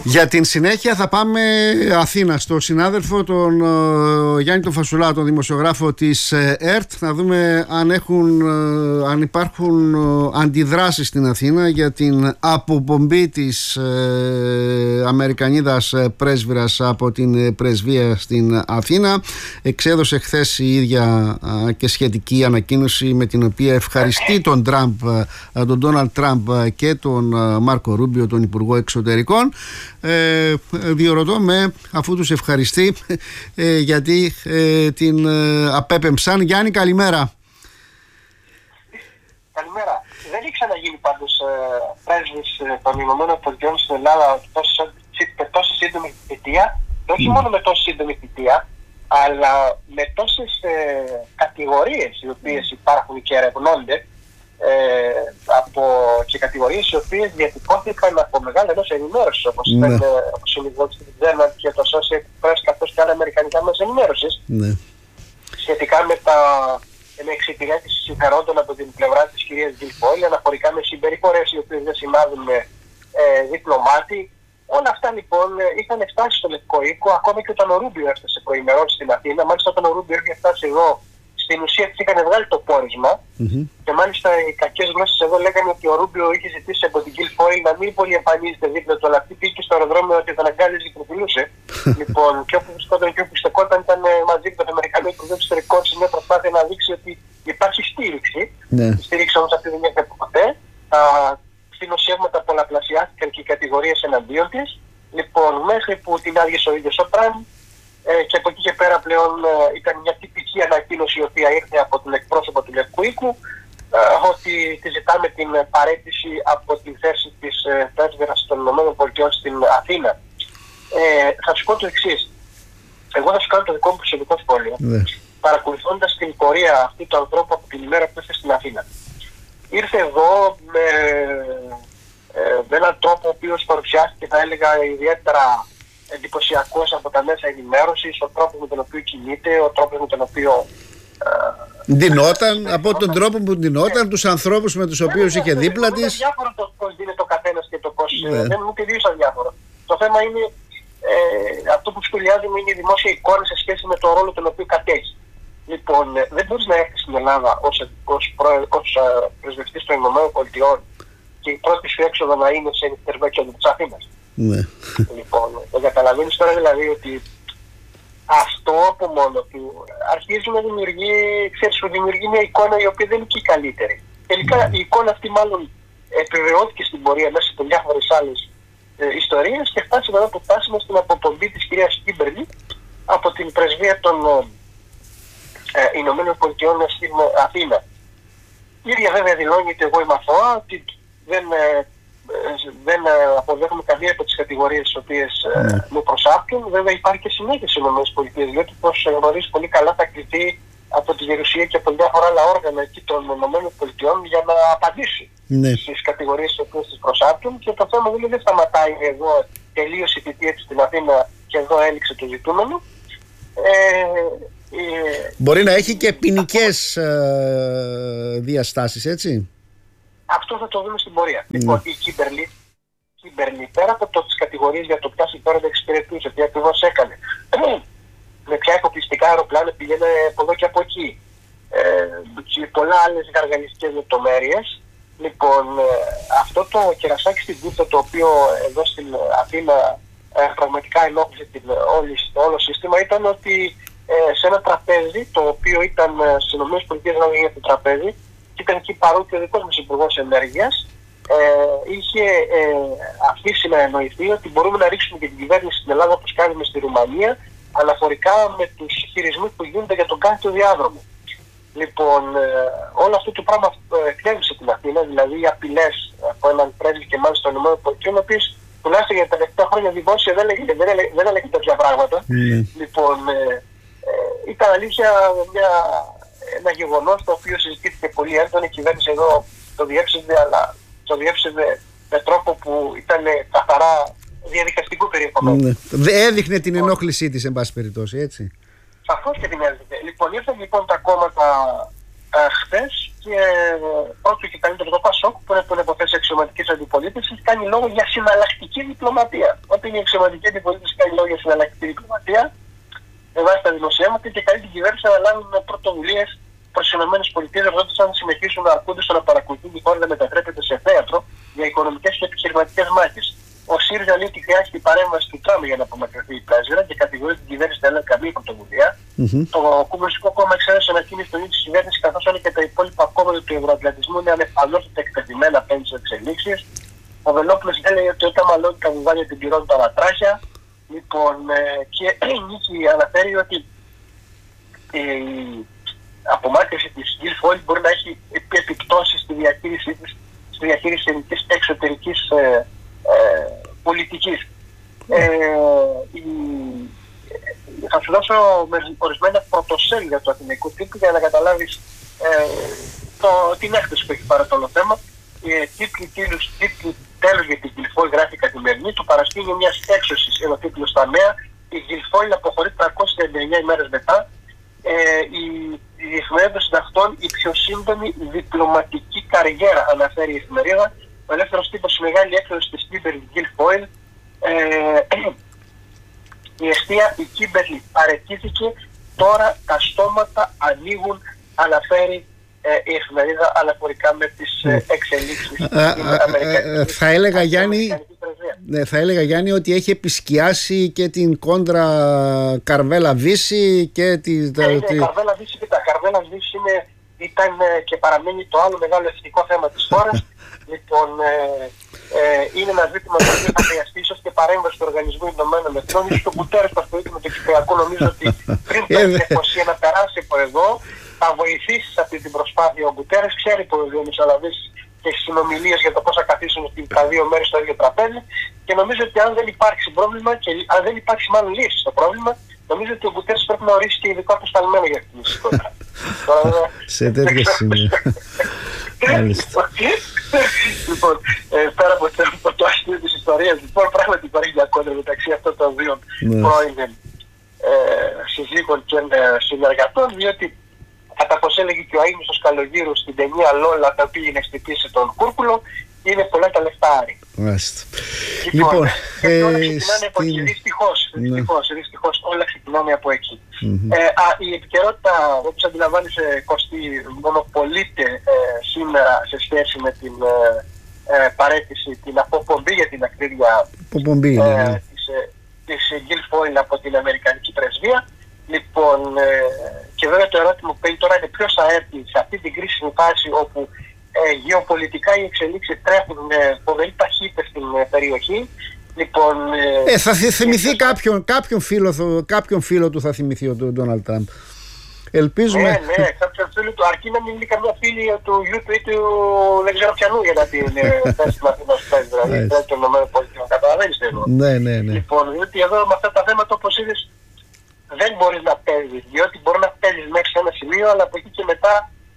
Για την συνέχεια θα πάμε Αθήνα, στο συνάδελφο τον Γιάννη τον Φασουλά, τον δημοσιογράφο της ΕΡΤ, να δούμε αν υπάρχουν αντιδράσεις στην Αθήνα για την αποπομπή της Αμερικανίδας πρέσβυρας από την πρεσβεία στην Αθήνα. Εξέδωσε χθες η ίδια και σχετική ανακοίνωση, με την οποία ευχαριστεί τον Ντόναλντ Τραμπ και τον Μάρκο Ρούμπιο, τον Υπουργό Εξωτερικών. Διορωτώ αφού τους ευχαριστεί, γιατί την απέπεμψαν. Γιάννη, καλημέρα. Καλημέρα. Δεν έχει ξαναγίνει πάντως πρέσβης των Ηνωμένων Πολιτειών στην Ελλάδα τόση σύντομη θητεία, και όχι μόνο με τόση σύντομη θητεία, αλλά με τόσες κατηγορίες οι οποίες υπάρχουν και ερευνώνται, και κατηγορίες οι οποίες διατυπώθηκαν από μεγάλα ενός ενημέρωσης, όπως είναι η Wall Street Journal και το Associated Press, καθώς και άλλα αμερικανικά μέσα ενημέρωσης, σχετικά με εξυπηρέτηση συμφερόντων από την πλευρά της κυρίας Γκιλ Φόιλ, αναφορικά με συμπεριφορές οι οποίες δεν συνάδουν με διπλωμάτη. Όλα αυτά λοιπόν είχαν φτάσει στο Λευκό Οίκο, ακόμα και όταν ο Ρούμπιο έφτασε προημερών στην Αθήνα. Μάλιστα, όταν ο Ρούμπιο είχε φτάσει εδώ, στην ουσία της είχαν βγάλει το πόρισμα. Και μάλιστα οι κακές γλώσσες εδώ λέγανε ότι ο Ρούμπιο είχε ζητήσει από την Γκιλ Φόιλ να μην πολύ εμφανίζεται δίπλα του, αλλά αυτή πήγε στο αεροδρόμιο ότι τον αγκάλιζε και προφυλούσε. Λοιπόν, και όπου βρισκόταν και όπου στεκόταν, ήταν μαζί με τον Αμερικανό Υπουργό Εξωτερικών σε μια προσπάθεια να δείξει ότι υπάρχει στήριξη. Η στήριξη όμως αυτή δεν έγινε ποτέ. Τα δημοσιεύματα πολλαπλασιάστηκαν και οι κατηγορίες εναντίον της. Λοιπόν, μέχρι που την άδειασε ο ίδιος ο Τραμπ. Και από εκεί και πέρα πλέον ήταν μια τυπική ανακοίνωση η οποία ήρθε από τον εκπρόσωπο του Λευκού Οίκου, ότι τη ζητάμε την παραίτηση από τη θέση της πρέσβυρας των ΗΠΑ στην Αθήνα. Θα σου πω το εξής. Εγώ θα σου κάνω το δικό μου προσωπικό σχόλιο, παρακολουθώντας την πορεία αυτή του ανθρώπου από την ημέρα που ήρθε στην Αθήνα. Ήρθε εδώ με έναν τρόπο ο οποίος παρουσιάστηκε, θα έλεγα, ιδιαίτερα εντυπωσιακός από τα μέσα ενημέρωσης, ο τρόπος με τον οποίο κινείται, ο τρόπος με τον οποίο ντυνόταν, από τον τρόπο που ντυνόταν, τους ανθρώπους με τους οποίους είχε δίπλα της. Είναι διάφορο το πώς δίνεται ο καθένας και το πώς. Δεν είναι ούτε ιδίως αδιάφορο. Το θέμα είναι αυτό που σχολιάζουμε, είναι η δημόσια εικόνα σε σχέση με τον ρόλο τον οποίο κατέχει. Λοιπόν, δεν μπορείς να έρθεις στην Ελλάδα ως πρεσβευτής των ΗΠΑ και η πρώτη σου έξοδο να είναι σε νυχτερινό της Αθήνας. Λοιπόν, το καταλαβαίνεις τώρα δηλαδή ότι αυτό από μόνο του αρχίζει να δημιουργεί μια εικόνα η οποία δεν είναι και η καλύτερη. Τελικά η εικόνα αυτή μάλλον επιβεβαιώθηκε στην πορεία μέσα από διάφορες άλλες ιστορίες και φτάσαμε εδώ που φτάσαμε στην αποπομπή της κυρίας Κίμπερλι από την πρεσβεία των Ηνωμένων Πολιτειών στην Αθήνα. Η ίδια βέβαια δηλώνει ότι εγώ είμαι αθώα, ότι δεν αποδέχομαι καμία από τις κατηγορίες τις οποίες μου προσάπτουν. Βέβαια υπάρχει και συνέχεια στις ΗΠΑ, διότι όπως γνωρίζει πολύ καλά θα κληθεί από τη Γερουσία και από διάφορα άλλα όργανα εκεί των ΗΠΑ για να απαντήσει στις κατηγορίες τις οποίες τις προσάπτουν. Και το θέμα δεν σταματάει εδώ, τελείωσε η θητεία της στην Αθήνα και εδώ έληξε το ζητούμενο. Μπορεί να έχει και ποινικές διαστάσεις, έτσι. Αυτό θα το δούμε στην πορεία. Λοιπόν, η Κίμπερλι, πέρα από τις κατηγορίες για το ποια συμφέροντα εξυπηρετούσε, τι ακριβώς έκανε, με ποια εφοπλιστικά αεροπλάνα πηγαίνει από εδώ και από εκεί, και πολλά άλλες γαργαλιστικές λεπτομέρειες. Λοιπόν, αυτό το κερασάκι στην κούφτα, το οποίο εδώ στην Αθήνα πραγματικά ενόχλησε όλο σύστημα, ήταν ότι σε ένα τραπέζι, το οποίο ήταν στις ΗΠΑ, να γίνει το τραπέζι, και ήταν εκεί παρόν και ο δικός μας Υπουργός Ενέργειας, είχε αφήσει να εννοηθεί ότι μπορούμε να ρίξουμε και την κυβέρνηση στην Ελλάδα όπως κάνουμε στη Ρουμανία, αναφορικά με τους χειρισμούς που γίνονται για τον κάθε διάδρομο. Λοιπόν, όλο αυτό το πράγμα εκνεύρισε την Αθήνα, δηλαδή οι απειλές από έναν πρέσβη και μάλιστα των ΗΠΑ, ο οποίος τουλάχιστον για τα τελευταία χρόνια δημόσια δεν έλεγε τέτοια πράγματα. Λοιπόν, ήταν αλήθεια ένα γεγονός το οποίο συζητήθηκε πολύ έντονα. Η κυβέρνηση εδώ το διέψευδε, αλλά το διέψευδε με τρόπο που ήταν καθαρά διαδικαστικού περιεχομένου. Έδειχνε την ενόχλησή της, εν πάση περιπτώσει, έτσι. Σαφώς και την έδειχνε. Λοιπόν, ήρθαν λοιπόν τα κόμματα χθες και πρώτο και καλύτερο το ΠΑΣΟΚ, που είναι που υποθέσει αξιωματικής αντιπολίτευσης, κάνει λόγο για συναλλακτική διπλωματία. Όταν η αξιωματική αντιπολίτευση κάνει λόγο για συναλλακτική διπλωματία, με βάση τα δημοσιεύματα και καλεί την κυβέρνηση να λάβουν πρωτοβουλίες προς τις ΗΠΑ, ρωτώντας αν συνεχίσουν να αρκούνται στο να παρακολουθούν τη χώρα να μετατρέπεται σε θέατρο για οικονομικές και επιχειρηματικές μάχες. Ο ΣΥΡΙΖΑ λέει ότι χρειάζεται η παρέμβαση του Τραμπ για να απομακρυνθεί η πρέσβυρα και κατηγορεί την κυβέρνηση να έλαβε καμία πρωτοβουλία. Το Κομμουνιστικό Κόμμα εξέδωσε ανακοίνωση στον ίδιο τη κυβέρνηση, καθώς όλοι και τα υπόλοιπα κόμματα του ευρωατλαντισμού είναι ανεπανόρθωτα εκτεθειμένα απέναντι στις εξελίξεις. Ο Βελόπουλος λέει ότι όταν μαλώνει τα βουβάλια την πληρώνει τα λατράχια. Λοιπόν, και η Νίκη αναφέρει ότι η απομάκρυνση της Guilfoyle μπορεί να έχει επιπτώσεις στη διαχείρισή της, στη διαχείριση ελληνικής εξωτερικής πολιτικής. Θα σου δώσω ορισμένα πρωτοσέλιδα του αθηναϊκού τύπου για να καταλάβεις την έκθεση που έχει πάρει το όλο θέμα. Τύπλη τέλος για την Guilfoyle γράφει καθημερινή, το παρασκήνιο μιας έξωσης, είναι ο τίτλος στα νέα. Η Guilfoyle αποχωρεί 339 ημέρες μετά. Η εφημερίδα συντακτών, η πιο σύντομη διπλωματική καριέρα, αναφέρει η εφημερίδα. Ο ελεύθερος τύπος, η μεγάλη έκδοση της Κίμπερλι Guilfoyle. Η αιστεία, η Κίμπερλι παραιτήθηκε, τώρα τα στόματα ανοίγουν, αναφέρει η εφημερίδα αναφορικά με τις εξελίξεις στην Αμερικανική. Θα έλεγα, Γιάννη, ότι έχει επισκιάσει και την κόντρα Καρβέλα Βύση και Καρβέλα Βύση, Καρβέλα Βύση ήταν και παραμένει το άλλο μεγάλο εθνικό θέμα της χώρας. Λοιπόν, είναι ένα ζήτημα που θα χρειαστεί ίσως και παρέμβαση του Οργανισμού Ηνωμένων Εθνών. Ίσως το Γκουτέρες που ασχολείται με το Κυπριακό, νομίζω ότι πριν το 1900 να περάσει από εδώ, θα βοηθήσει σε αυτή την προσπάθεια. Ο Γκουτέρες ξέρει που ο διαμεσολαβείς και στις συνομιλίες για το πώς θα καθίσουν τα δύο μέρη στο ίδιο τραπέζι. Και νομίζω ότι αν δεν υπάρξει πρόβλημα, και αν δεν υπάρξει μάλλον λύση στο πρόβλημα, νομίζω ότι ο Γκουτέρες πρέπει να ορίσει και ειδικό απεσταλμένο για αυτήν την ιστορία. Σε τέτοια σημεία. Λοιπόν, πέρα από το αστείο της ιστορίας, λοιπόν, πράγματι υπάρχει μια κόντρα μεταξύ αυτών των δύο πρώην συζύγων και συνεργατών, διότι κατά πως έλεγε και ο Αείμνηστος Καλογύρου στην ταινία Λόλα, τα οποία είναι χτυπήσει τον Κούρκουλο, είναι πολλά τα λεφτά άρη. Λοιπόν, και όλα ξεκινάνε από εκεί. Δυστυχώς όλα ξεκινάνε από εκεί. Η επικαιρότητα, όπως αντιλαμβάνεσαι, Κωστή, μονοπολείται σήμερα σε σχέση με την παραίτηση, την αποπομπή για την ακρίβεια της Guilfoyle από την Αμερικανική πρεσβεία. Λοιπόν, και βέβαια το ερώτημα που παίρνει τώρα είναι ποιος θα έρθει σε αυτή την κρίσιμη φάση όπου γεωπολιτικά οι εξελίξεις τρέχουν με φοβερή ταχύτητα στην περιοχή. Λοιπόν, θα θυμηθεί κάποιον φίλο του, θα θυμηθεί ο Ντόναλντ Τραμπ. Ελπίζουμε. Ναι, κάποιον φίλο του, αρκεί να μην είναι καμιά φίλη του γιου του ή του δεν ξέρω ποιανού για να την θέση του Αθηνός Πρέσβη, δηλαδή των ΗΠΑ. Καταλαβαίνεις εδώ. Ναι. Λοιπόν, διότι εδώ με αυτά τα θέματα, όπως είδες, δεν μπορείς να παίζεις, διότι μπορεί να παίζεις μέχρι σε ένα σημείο, αλλά από εκεί και μετά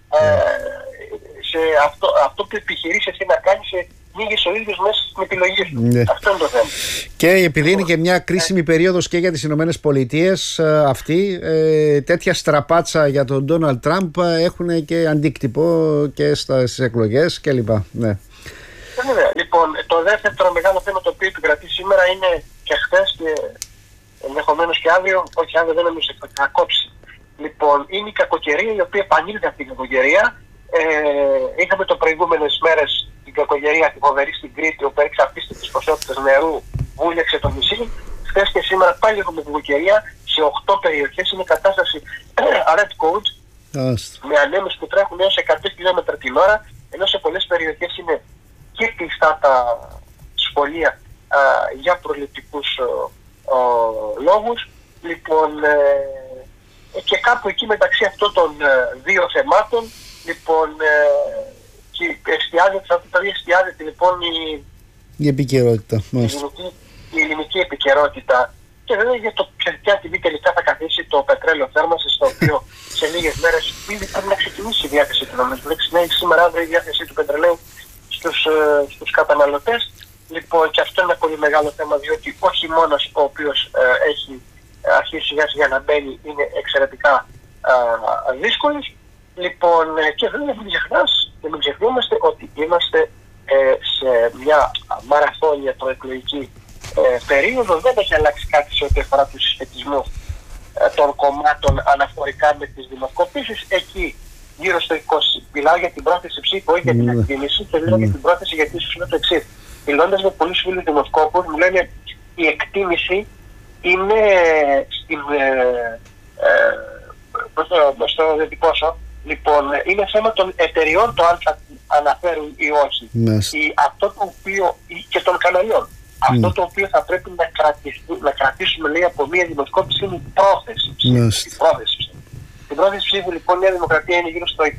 σε αυτό που επιχειρείς εσύ να κάνεις, μίγεις ο ίδιος μέσα στην επιλογή σου. Αυτό είναι το θέμα. Και επειδή είναι και μια κρίσιμη περίοδος και για τις Ηνωμένες Πολιτείες αυτή, τέτοια στραπάτσα για τον Ντόναλντ Τραμπ έχουν και αντίκτυπο και στις εκλογές κλπ. Ναι. Λοιπόν, το δεύτερο μεγάλο θέμα το οποίο επικρατεί σήμερα είναι και χθες και ενδεχομένως και αύριο, όχι αύριο δεν νομίζω θα κόψει. Λοιπόν, είναι η κακοκαιρία η οποία επανήλθε αυτή η κακοκαιρία. Είχαμε το προηγούμενες μέρες την κακοκαιρία τη φοβερή στην Κρήτη, όπου έριξε απίστευτες ποσότητες νερού, βούλιαξε το νησί. Χθες και σήμερα πάλι έχουμε την κακοκαιρία σε 8 περιοχές. Είναι κατάσταση red code, με ανέμους που τρέχουν έως 100 χιλιόμετρα την ώρα, ενώ σε πολλές περιοχές είναι και κλειστά τα σχολεία για προληπτικούς λόγους. Λοιπόν, και κάπου εκεί μεταξύ αυτών των δύο θεμάτων, λοιπόν, και εστιάζεται λοιπόν η επικαιρότητα, η ελληνική επικαιρότητα, και βέβαια για το ποια τιμή τελικά θα καθίσει το πετρέλαιο θέρμανσης, το οποίο σε λίγες μέρες ήδη πρέπει να ξεκινήσει η διάθεση του νομίζου. Σήμερα αύριο η διάθεση του πετρελαίου στους καταναλωτές. Λοιπόν, και αυτό είναι ένα πολύ μεγάλο θέμα, διότι ο χειμώνας ο οποίος έχει αρχίσει σιγά σιγά να μπαίνει είναι εξαιρετικά δύσκολος. Λοιπόν, και βέβαια μην ξεχνούμαστε ότι είμαστε σε μια μαραθώνια προεκλογική περίοδο. Δεν έχει αλλάξει κάτι σε ό,τι αφορά τους συσχετισμούς των κομμάτων αναφορικά με τις δημοσκοπήσεις. Εκεί γύρω στο 20, μιλάω για την πρόθεση ψήφου, όχι για την εκτίμηση, και μιλάω για την πρόθεση, γιατί ίσως είναι το εξής. Μιλώντας με πολλούς φίλους δημοσκόπους, μου λένε η εκτίμηση είναι στο διατυπώσω. Λοιπόν, είναι θέμα των εταιριών το αν θα αναφέρουν ή όχι. Αυτό το οποίο, και των καναλιών. Αυτό το οποίο θα πρέπει να κρατήσουμε, λέει, από μια δημοσκόπηση είναι η πρόθεση ψήφου. Η πρόθεση ψήφου, λοιπόν, η Νέα Δημοκρατία είναι γύρω στο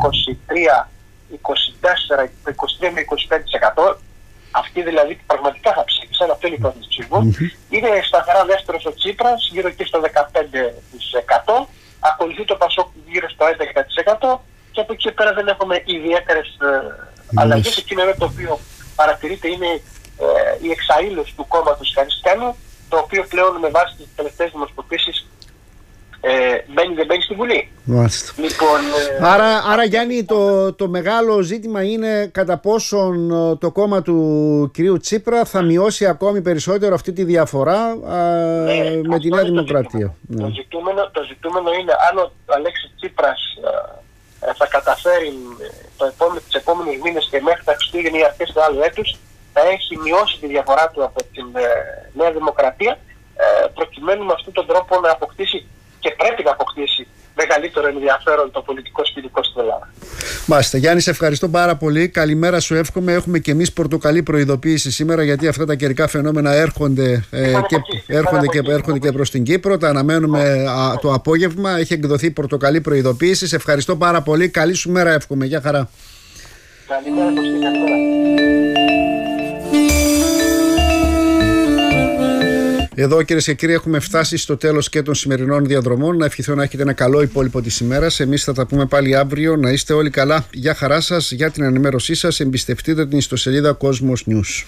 23 με 25%. Αυτοί δηλαδή πραγματικά θα ψήφισαν, αυτό είναι η πρόθεση ψήφου. Είναι σταθερά δεύτερος ο Τσίπρας, γύρω και στο 15%. Ακολουθεί το Πασόκ γύρω στο 11%. Και από εκεί πέρα δεν έχουμε ιδιαίτερες αλλαγές. Εκείνο το οποίο παρατηρείται είναι η εξαήλωση του κόμματος Χριστιανού, το οποίο πλέον με βάση τις τελευταίες δημοσκοπήσεις δεν μπαίνει στη Βουλή. Λοιπόν, άρα Γιάννη, το μεγάλο ζήτημα είναι κατά πόσον το κόμμα του κυρίου Τσίπρα θα μειώσει ακόμη περισσότερο αυτή τη διαφορά με τη Νέα Δημοκρατία. Το ζητούμενο είναι αν ο Αλέξης Τσίπρας θα καταφέρει τις επόμενες μήνες και μέχρι τα Χριστούγεννα ή αρχές του άλλου έτους θα έχει μειώσει τη διαφορά του από την Νέα Δημοκρατία, προκειμένου με αυτόν τον τρόπο να αποκτήσει, και πρέπει να αποκτήσει, μεγαλύτερο ενδιαφέρον το πολιτικό σκηνικό στην Ελλάδα. Μάλιστα. Γιάννη, σε ευχαριστώ πάρα πολύ. Καλημέρα σου εύχομαι. Έχουμε και εμείς πορτοκαλί προειδοποίηση σήμερα, γιατί αυτά τα καιρικά φαινόμενα έρχονται και προς την Κύπρο. Τα αναμένουμε το απόγευμα. Έχει εκδοθεί πορτοκαλί προειδοποίηση. Σε ευχαριστώ πάρα πολύ. Καλή σου μέρα εύχομαι. Γεια χαρά. Καλημέρα. Εδώ, κυρίες και κύριοι, έχουμε φτάσει στο τέλος και των σημερινών διαδρομών. Να ευχηθώ να έχετε ένα καλό υπόλοιπο της ημέρας. Εμείς θα τα πούμε πάλι αύριο. Να είστε όλοι καλά. Γεια χαρά σας. Για την ενημέρωσή σας εμπιστευτείτε την ιστοσελίδα Cosmos News.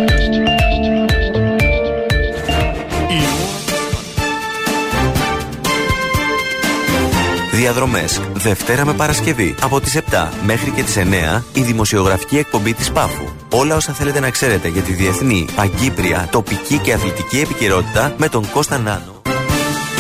Διαδρομές, Δευτέρα με Παρασκευή, από τις 7 μέχρι και τις 9, η δημοσιογραφική εκπομπή της Πάφου. Όλα όσα θέλετε να ξέρετε για τη διεθνή, παγκύπρια, τοπική και αθλητική επικαιρότητα με τον Κώστα Νάνο.